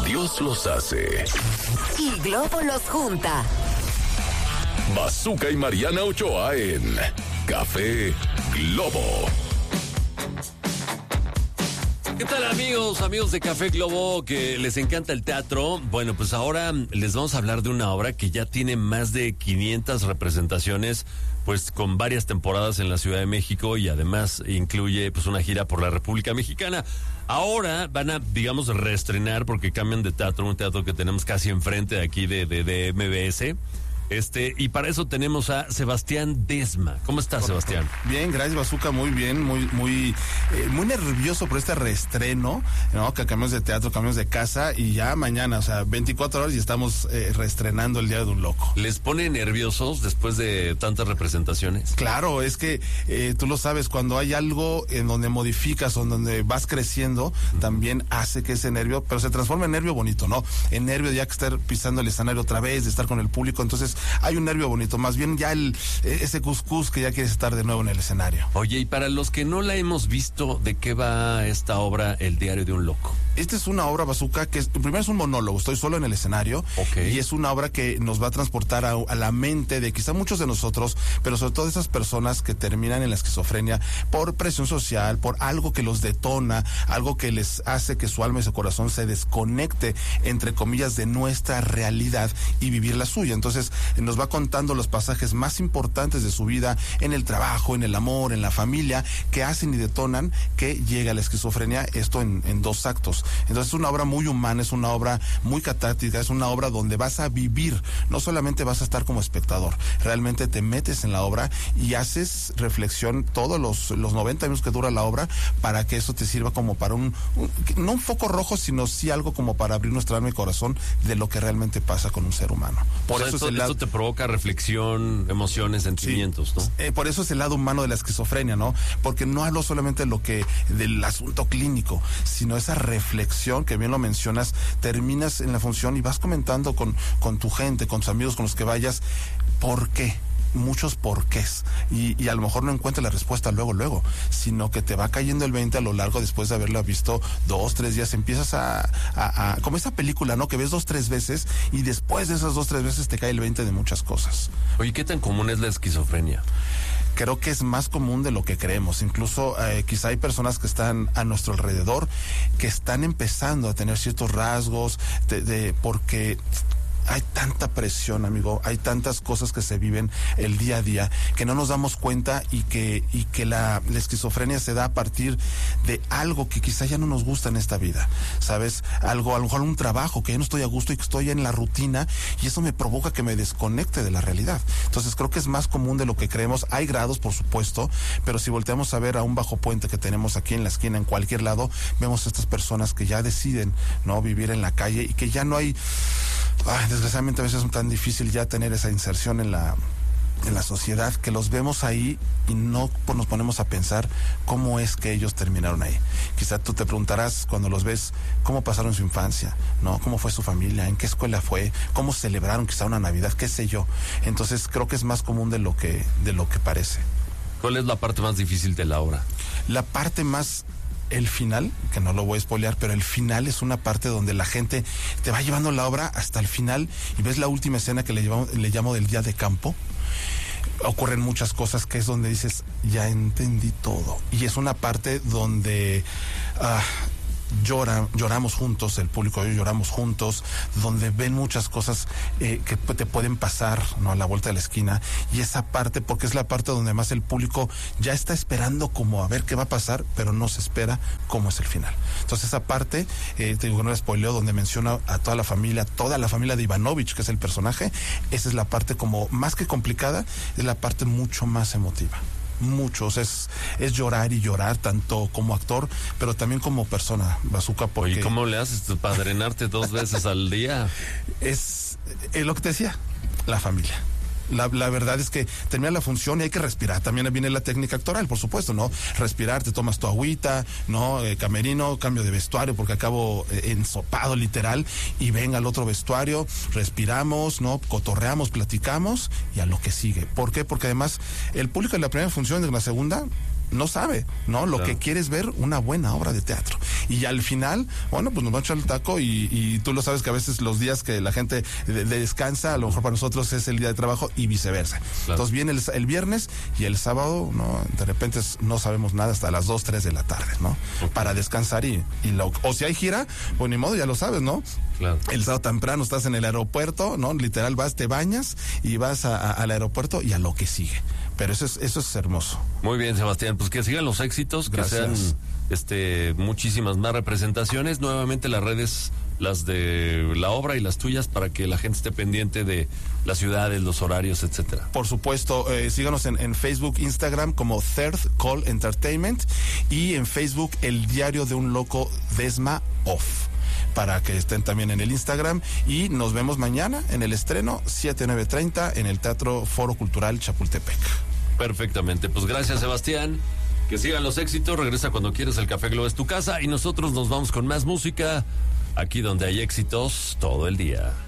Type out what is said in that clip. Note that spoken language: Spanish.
Dios los hace y Globo los junta. Bazooka y Mariana Ochoa en Café Globo. ¿Qué tal, amigos de Café Globo que les encanta el teatro? Bueno, pues ahora les vamos a hablar de una obra que ya tiene más de 500 representaciones, pues con varias temporadas en la Ciudad de México y además incluye pues una gira por la República Mexicana. Ahora van a, digamos, reestrenar porque cambian de teatro, un teatro que tenemos casi enfrente de aquí de MBS. Y para eso tenemos a Sebastián Desma. ¿Cómo estás, Sebastián? Bien, gracias, Bazooka, muy bien, muy nervioso por este reestreno, ¿no? Que cambiamos de teatro, cambiamos de casa y ya mañana, o sea, 24 horas y estamos reestrenando El Diario de un Loco. ¿Les pone nerviosos después de tantas representaciones? Claro, es que tú lo sabes, cuando hay algo en donde modificas o en donde vas creciendo, también hace que ese nervio, pero se transforma en nervio bonito, ¿no? En nervio de ya que estar pisando el escenario otra vez, de estar con el público, entonces hay un nervio bonito, más bien ya ese cuscús que ya quieres estar de nuevo en el escenario. Oye, y para los que no la hemos visto, ¿de qué va esta obra, El Diario de un Loco? Esta es una obra, Bazooka, que primero es un monólogo, estoy solo en el escenario, okay. Y es una obra que nos va a transportar a la mente de quizá muchos de nosotros, pero sobre todo esas personas que terminan en la esquizofrenia por presión social, por algo que los detona, algo que les hace que su alma y su corazón se desconecte, entre comillas, de nuestra realidad y vivir la suya. Entonces, nos va contando los pasajes más importantes de su vida, en el trabajo, en el amor, en la familia, que hacen y detonan que llega la esquizofrenia, esto en 2 actos. Entonces es una obra muy humana, es una obra muy catártica, es una obra donde vas a vivir, no solamente vas a estar como espectador, realmente te metes en la obra y haces reflexión todos los 90 minutos que dura la obra, para que eso te sirva como para no un foco rojo, sino sí algo como para abrir nuestra alma y corazón de lo que realmente pasa con un ser humano. Por eso esto te provoca reflexión, emociones, sentimientos, sí, ¿no? Por eso es el lado humano de la esquizofrenia, ¿no? Porque no hablo solamente del asunto clínico, sino esa reflexión que bien lo mencionas, terminas en la función y vas comentando con tu gente, con tus amigos, con los que vayas, ¿por qué? Muchos porqués, y a lo mejor no encuentras la respuesta luego, sino que te va cayendo el 20 a lo largo, después de haberla visto 2, 3 días, empiezas a como esa película, ¿no? Que ves 2, 3 veces y después de esas 2, 3 veces te cae el 20 de muchas cosas. Oye, ¿qué tan común es la esquizofrenia? Creo que es más común de lo que creemos. Incluso quizá hay personas que están a nuestro alrededor que están empezando a tener ciertos rasgos porque hay tanta presión, amigo, hay tantas cosas que se viven el día a día que no nos damos cuenta, y que la esquizofrenia se da a partir de algo que quizá ya no nos gusta en esta vida, ¿sabes? Algo, a lo mejor un trabajo que ya no estoy a gusto y que estoy en la rutina, y eso me provoca que me desconecte de la realidad. Entonces creo que es más común de lo que creemos. Hay grados, por supuesto, pero si volteamos a ver a un bajo puente que tenemos aquí en la esquina, en cualquier lado, vemos a estas personas que ya deciden no vivir en la calle y que ya no hay... desgraciadamente a veces es tan difícil ya tener esa inserción en la sociedad, que los vemos ahí y no nos ponemos a pensar cómo es que ellos terminaron ahí. Quizá tú te preguntarás cuando los ves cómo pasaron su infancia, ¿no? Cómo fue su familia, en qué escuela fue, cómo celebraron quizá una Navidad, qué sé yo. Entonces creo que es más común de lo que parece. ¿Cuál es la parte más difícil de la obra? La parte más... El final, que no lo voy a spoilear, pero el final es una parte donde la gente te va llevando la obra hasta el final y ves la última escena que le llamo del día de campo. Ocurren muchas cosas que es donde dices, ya entendí todo. Y es una parte donde lloramos juntos, el público y yo lloramos juntos, donde ven muchas cosas que te pueden pasar, ¿no? A la vuelta de la esquina, y esa parte, porque es la parte donde más el público ya está esperando como a ver qué va a pasar, pero no se espera cómo es el final. Entonces esa parte, te digo, no la spoileo, donde menciona a toda la familia de Ivanovich, que es el personaje. Esa es la parte como más que complicada, es la parte mucho más emotiva. Muchos, es llorar y llorar, tanto como actor, pero también como persona, Bazooka, porque... Oye, ¿cómo le haces para drenarte 2 veces al día? Es lo que te decía, la familia. La verdad es que termina la función y hay que respirar. También viene la técnica actoral, por supuesto, ¿no? Respirar, te tomas tu agüita, ¿no? Camerino, cambio de vestuario, porque acabo ensopado literal, y venga al otro vestuario, respiramos, ¿no? Cotorreamos, platicamos y a lo que sigue. ¿Por qué? Porque además el público en la primera función y en la segunda no sabe, ¿no? Lo que quiere es ver una buena obra de teatro. Y al final, bueno, pues nos va a echar el taco y tú lo sabes que a veces los días que la gente descansa, a lo mejor para nosotros es el día de trabajo y viceversa. Entonces viene el viernes y el sábado, ¿no? De repente no sabemos nada hasta las 2, 3 de la tarde, ¿no? Para descansar o si hay gira, pues ni modo, ya lo sabes, ¿no? Claro. El sábado temprano estás en el aeropuerto, ¿no? Literal vas, te bañas y vas al aeropuerto y a lo que sigue. Pero eso es hermoso. Muy bien, Sebastián, pues que sigan los éxitos, Gracias. que sean muchísimas más representaciones. Nuevamente las redes, las de la obra y las tuyas, para que la gente esté pendiente de las ciudades, los horarios, etcétera. Por supuesto, síganos en Facebook, Instagram como Third Call Entertainment y en Facebook El Diario de un Loco Desma Off, para que estén también en el Instagram, y nos vemos mañana en el estreno 7-9:30 en el Teatro Foro Cultural Chapultepec. Perfectamente, pues gracias, Sebastián. Que sigan los éxitos, regresa cuando quieras, el Café Globo es tu casa y nosotros nos vamos con más música, aquí donde hay éxitos todo el día.